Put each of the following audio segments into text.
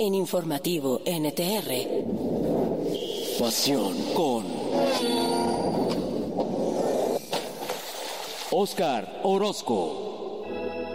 en Informativo NTR. Pasión con Óscar Orozco.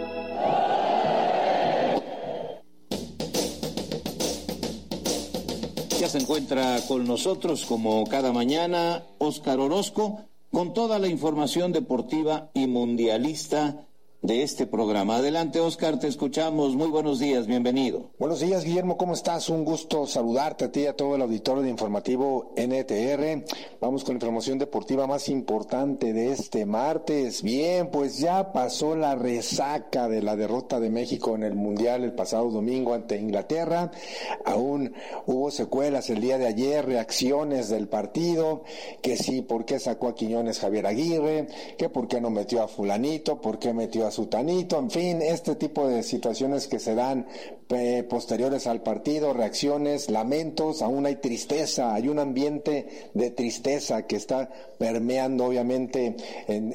Ya se encuentra con nosotros como cada mañana Óscar Orozco con toda la información deportiva y mundialista de este programa. Adelante, Óscar, te escuchamos. Muy buenos días, bienvenido. Buenos días, Guillermo, ¿cómo estás? Un gusto saludarte a ti y a todo el auditorio de Informativo NTR. Vamos con la información deportiva más importante de este martes. Bien, pues ya pasó la resaca de la derrota de México en el Mundial el pasado domingo ante Inglaterra. Aún hubo secuelas el día de ayer, reacciones del partido, que sí, ¿por qué sacó a Quiñones Javier Aguirre? Que ¿por qué no metió a fulanito? ¿Por qué metió a sutanito? En fin, este tipo de situaciones que se dan posteriores al partido, reacciones, lamentos, aún hay tristeza, hay un ambiente de tristeza que está permeando obviamente en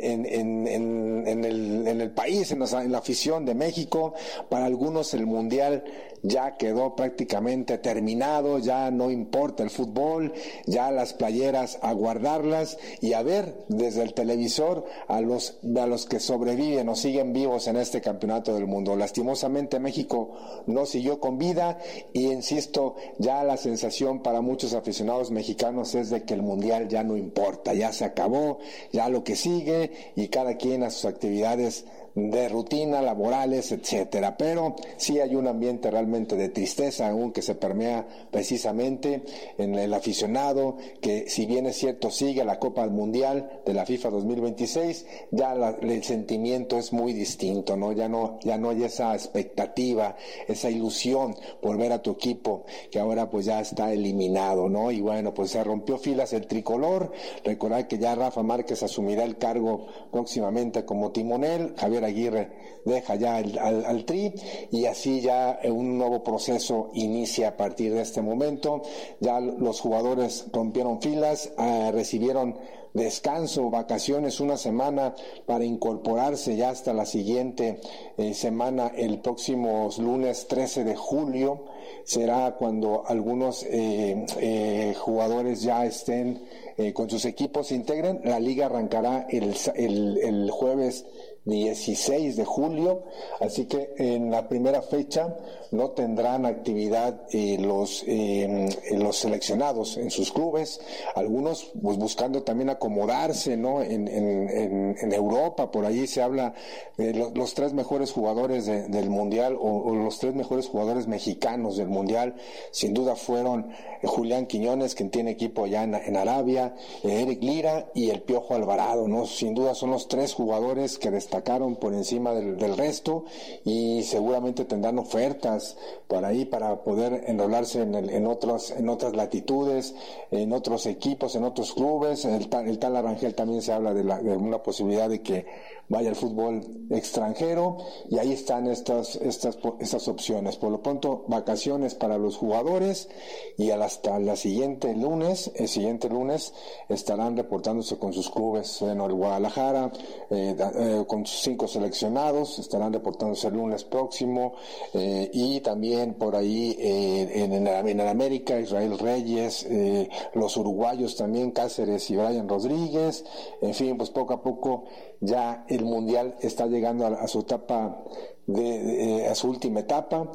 el país, en la afición de México. Para algunos el Mundial ya quedó prácticamente terminado, ya no importa el fútbol, ya las playeras a guardarlas y a ver desde el televisor a los que sobreviven o siguen vivos en este campeonato del mundo. Lastimosamente México no siguió con vida y insisto, ya la sensación para muchos aficionados mexicanos es de que el Mundial ya no importa, ya se acabó, ya lo que sigue y cada quien a sus actividades de rutina, laborales, etcétera. Pero sí hay un ambiente realmente de tristeza aún que se permea precisamente en el aficionado, que si bien es cierto sigue la Copa Mundial de la FIFA 2026, ya el sentimiento es muy distinto, ¿no? Ya no hay esa expectativa, esa ilusión por ver a tu equipo que ahora pues ya está eliminado, ¿no? Y bueno, pues se rompió filas el tricolor. Recordar que ya Rafa Márquez asumirá el cargo próximamente como timonel, Javier Aguirre deja ya al Tri y así ya un nuevo proceso inicia a partir de este momento. Ya los jugadores rompieron filas, recibieron descanso, vacaciones, una semana para incorporarse ya hasta la siguiente semana. El próximo lunes 13 de julio será cuando algunos jugadores ya estén con sus equipos, se integren. La liga arrancará el jueves 16 de julio, así que en la primera fecha no tendrán actividad los seleccionados en sus clubes, algunos pues buscando también acomodarse, ¿no? En Europa, por allí se habla de los tres mejores jugadores del Mundial o los tres mejores jugadores mexicanos del Mundial, sin duda fueron Julián Quiñones, quien tiene equipo allá en Arabia, Eric Lira y el Piojo Alvarado, ¿no? Sin duda son los tres jugadores que destacaron por encima del resto y seguramente tendrán ofertas por ahí para poder enrolarse en otras latitudes, en otros equipos, en otros clubes. El tal Arangel también se habla de una posibilidad de que vaya al fútbol extranjero y ahí están estas opciones. Por lo pronto, vacaciones para los jugadores y hasta el siguiente lunes estarán reportándose con sus clubes. Bueno, el Guadalajara con sus 5 seleccionados estarán reportándose el lunes próximo y también por ahí en el América, Israel Reyes, los uruguayos también, Cáceres y Brian Rodríguez. En fin, pues poco a poco ya el Mundial está llegando a su etapa a su última etapa.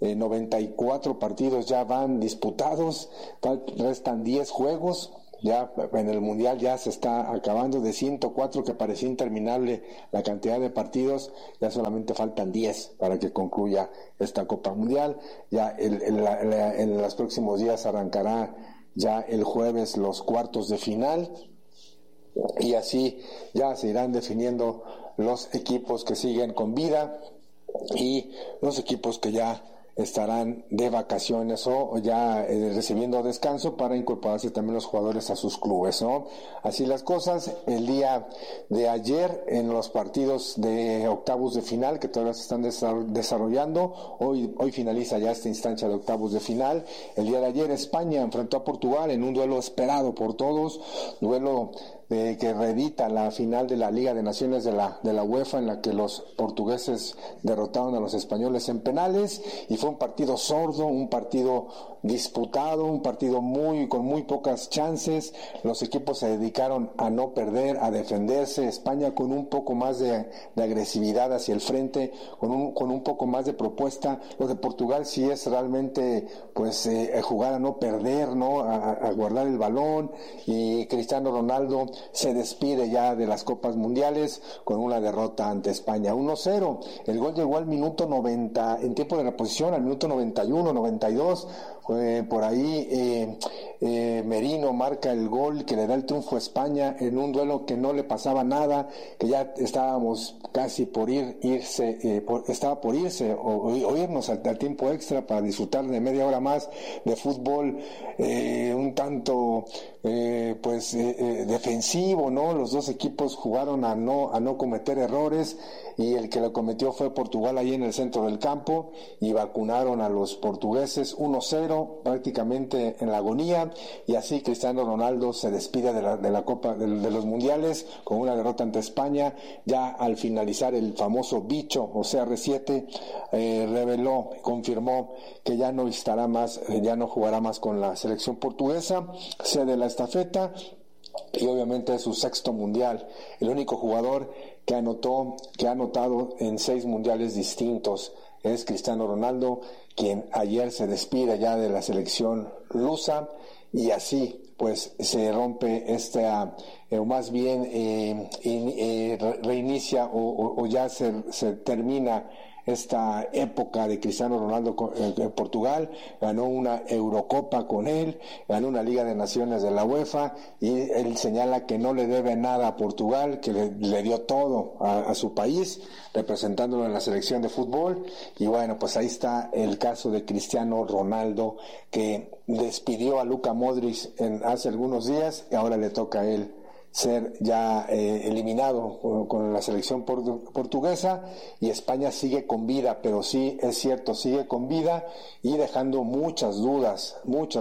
94 partidos ya van disputados, restan 10 juegos. Ya en el Mundial ya se está acabando. De 104 que parecía interminable la cantidad de partidos, ya solamente faltan 10 para que concluya esta Copa Mundial. Ya en los próximos días arrancará ya el jueves los cuartos de final y así ya se irán definiendo los equipos que siguen con vida y los equipos que ya estarán de vacaciones o ya recibiendo descanso para incorporarse también los jugadores a sus clubes, ¿no? Así las cosas. El día de ayer en los partidos de octavos de final que todavía se están desarrollando, hoy finaliza ya esta instancia de octavos de final. El día de ayer España enfrentó a Portugal en un duelo esperado por todos, duelo que reedita la final de la Liga de Naciones de la UEFA, en la que los portugueses derrotaron a los españoles en penales, y fue un partido sordo, un partido disputado, un partido con muy pocas chances. Los equipos se dedicaron a no perder, a defenderse. España con un poco más de agresividad hacia el frente, con un poco más de propuesta. Lo de Portugal sí es realmente jugar a no perder, ¿no? A guardar el balón, y Cristiano Ronaldo se despide ya de las Copas Mundiales con una derrota ante España, 1-0. El gol llegó al minuto 90, en tiempo de reposición, al minuto 91, 92. Por ahí Merino marca el gol que le da el triunfo a España en un duelo que no le pasaba nada, que ya estábamos casi por irse o irnos al tiempo extra para disfrutar de media hora más de fútbol un tanto defensivo, ¿no? Los dos equipos jugaron a no cometer errores, y el que lo cometió fue Portugal ahí en el centro del campo, y vacunaron a los portugueses 1-0 prácticamente en la agonía, y así Cristiano Ronaldo se despide de la Copa de los Mundiales con una derrota ante España. Ya al finalizar, el famoso bicho o CR7 confirmó que ya no estará más, ya no jugará más con la selección portuguesa, cede la estafeta, y obviamente es su sexto mundial, el único jugador que ha anotado en 6 mundiales distintos es Cristiano Ronaldo, quien ayer se despide ya de la selección lusa, y así pues se rompe reinicia o ya se termina esta época de Cristiano Ronaldo en Portugal. Ganó una Eurocopa con él, ganó una Liga de Naciones de la UEFA, y él señala que no le debe nada a Portugal, que le dio todo a su país, representándolo en la selección de fútbol. Y bueno, pues ahí está el caso de Cristiano Ronaldo, que despidió a Luka Modric hace algunos días, y ahora le toca a él ser ya eliminado con la selección portuguesa, y España sigue con vida, pero sí es cierto, sigue con vida y dejando muchas dudas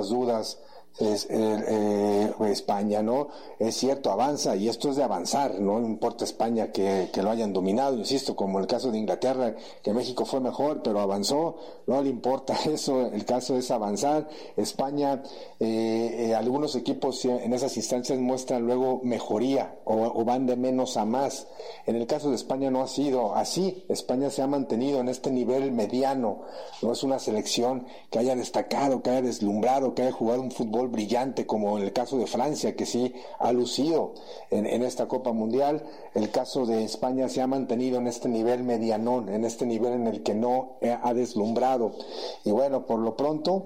España, ¿no? Es cierto, avanza, y esto es de avanzar, no importa España que lo hayan dominado, insisto, como el caso de Inglaterra, que México fue mejor pero avanzó, no le importa eso, el caso es avanzar. España, algunos equipos en esas instancias muestran luego mejoría o van de menos a más. En el caso de España no ha sido así. España se ha mantenido en este nivel mediano, no es una selección que haya destacado, que haya deslumbrado, que haya jugado un fútbol brillante como en el caso de Francia, que sí ha lucido en esta Copa Mundial. El caso de España se ha mantenido en este nivel medianón, en este nivel en el que no ha deslumbrado. Y bueno, por lo pronto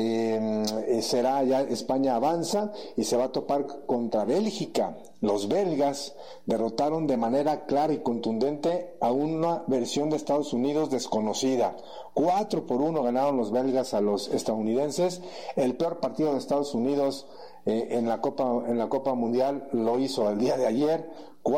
será ya, España avanza y se va a topar contra Bélgica. Los belgas derrotaron de manera clara y contundente a una versión de Estados Unidos desconocida. 4-1 ganaron los belgas a los estadounidenses. El peor partido de Estados Unidos en la Copa Mundial lo hizo el día de ayer.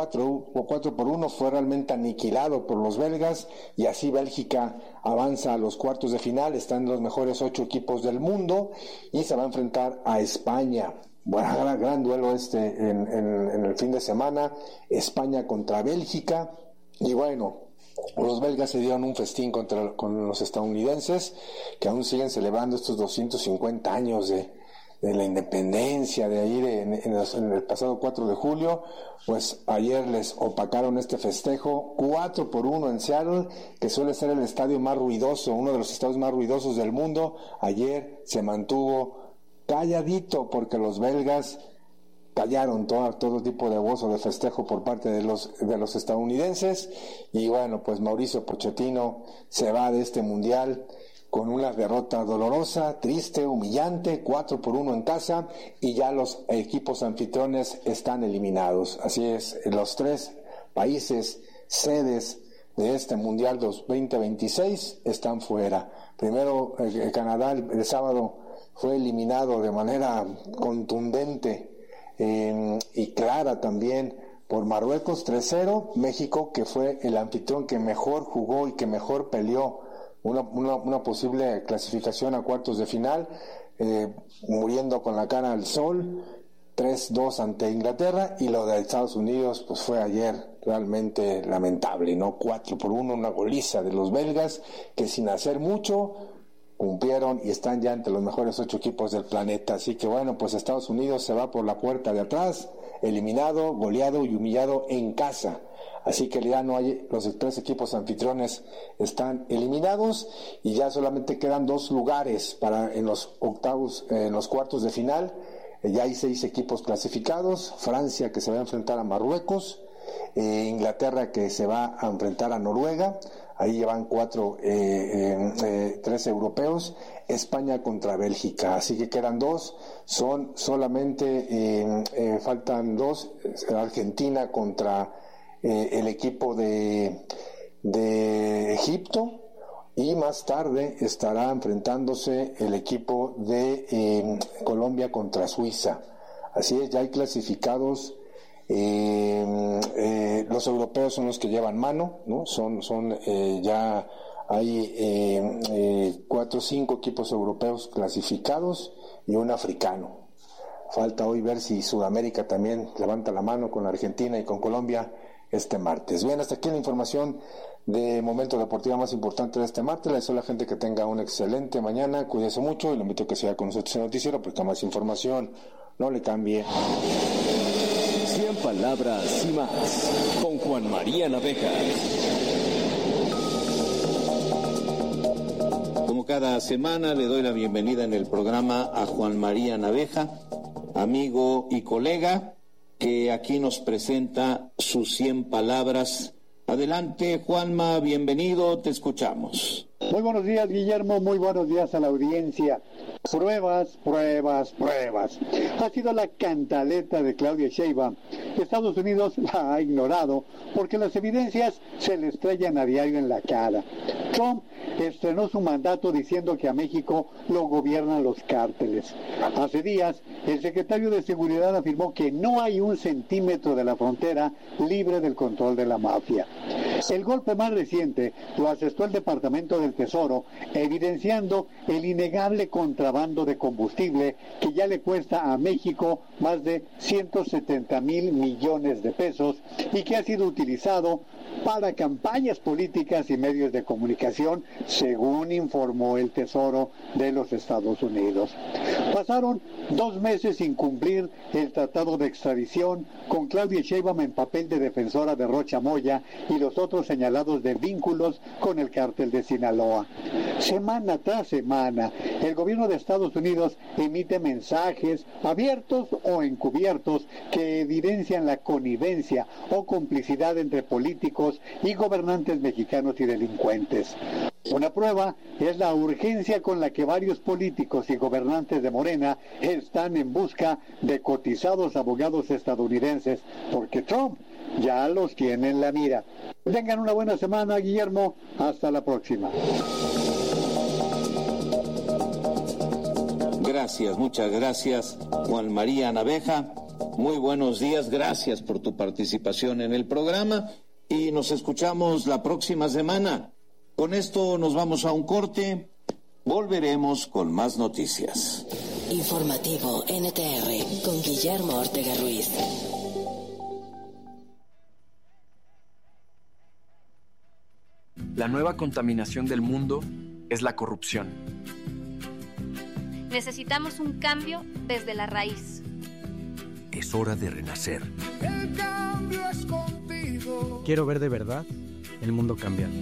4-1 fue realmente aniquilado por los belgas, y así Bélgica avanza a los cuartos de final. Están los mejores 8 equipos del mundo y se va a enfrentar a España. Bueno, gran duelo en el fin de semana, España contra Bélgica. Y bueno, los belgas se dieron un festín con los estadounidenses, que aún siguen celebrando estos 250 años de la independencia de ahí en el pasado 4 de julio. Pues ayer les opacaron este festejo 4-1 en Seattle, que suele ser el estadio más ruidoso, uno de los estadios más ruidosos del mundo. Ayer se mantuvo calladito porque los belgas callaron todo tipo de voz o de festejo por parte de los estadounidenses. Y bueno, pues Mauricio Pochettino se va de este mundial con una derrota dolorosa, triste, humillante, 4-1 en casa, y ya los equipos anfitriones están eliminados. Así es, los 3 países sedes de este Mundial 2026 están fuera. Primero, Canadá el sábado fue eliminado de manera contundente y clara también por Marruecos 3-0. México, que fue el anfitrión que mejor jugó y que mejor peleó una posible clasificación a cuartos de final, muriendo con la cara al sol, 3-2 ante Inglaterra, y lo de Estados Unidos pues fue ayer realmente lamentable, ¿no? 4-1, una goliza de los belgas que sin hacer mucho cumplieron y están ya entre los mejores 8 equipos del planeta. Así que bueno, pues Estados Unidos se va por la puerta de atrás, eliminado, goleado y humillado en casa. Así que ya no hay, los 3 equipos anfitriones están eliminados y ya solamente quedan 2 lugares en los cuartos de final. Ya hay 6 equipos clasificados: Francia, que se va a enfrentar a Marruecos, Inglaterra, que se va a enfrentar a Noruega, ahí llevan 3 europeos, España contra Bélgica, así que quedan 2, son solamente, faltan 2, Argentina contra el equipo de Egipto, y más tarde estará enfrentándose el equipo de Colombia contra Suiza. Así es, ya hay clasificados. Los europeos son los que llevan mano, ¿no? Ya hay 4 o 5 equipos europeos clasificados y un africano. Falta hoy ver si Sudamérica también levanta la mano con Argentina y con Colombia este martes. Bien, hasta aquí la información de Momento Deportivo más importante de este martes. Le deseo a la gente que tenga una excelente mañana, cuídese mucho y le invito a que siga con nosotros en el noticiero, porque más información, no le cambie. 100 palabras y más, con Juan María Naveja. Como cada semana, le doy la bienvenida en el programa a Juan María Naveja, amigo y colega, que aquí nos presenta sus 100 palabras. Adelante, Juanma, bienvenido, te escuchamos. Muy buenos días, Guillermo, muy buenos días a la audiencia. Pruebas, pruebas, pruebas. Ha sido la cantaleta de Claudia Sheinbaum. Estados Unidos la ha ignorado porque las evidencias se le estrellan a diario en la cara. Trump estrenó su mandato diciendo que a México lo gobiernan los cárteles. Hace días, el secretario de Seguridad afirmó que no hay 1 centímetro de la frontera libre del control de la mafia. El golpe más reciente lo asestó el Departamento del Tesoro, evidenciando el innegable contrabando de combustible que ya le cuesta a México más de 170,000 millones de pesos y que ha sido utilizado para campañas políticas y medios de comunicación, según informó el Tesoro de los Estados Unidos. Pasaron 2 meses sin cumplir el tratado de extradición con Claudia Sheinbaum en papel de defensora de Rocha Moya y los otros señalados de vínculos con el cártel de Sinaloa. Semana tras semana, el gobierno de Estados Unidos emite mensajes abiertos o encubiertos que evidencian la connivencia o complicidad entre políticos y gobernantes mexicanos y delincuentes. Una prueba es la urgencia con la que varios políticos y gobernantes de Morena están en busca de cotizados abogados estadounidenses, porque Trump ya los tiene en la mira. Tengan una buena semana, Guillermo. Hasta la próxima. Gracias, muchas gracias, Juan María Naveja. Muy buenos días, gracias por tu participación en el programa y nos escuchamos la próxima semana. Con esto nos vamos a un corte, volveremos con más noticias. Informativo NTR con Guillermo Ortega Ruiz. La nueva contaminación del mundo es la corrupción. Necesitamos un cambio desde la raíz. Es hora de renacer. El cambio es contigo. Quiero ver de verdad el mundo cambiar.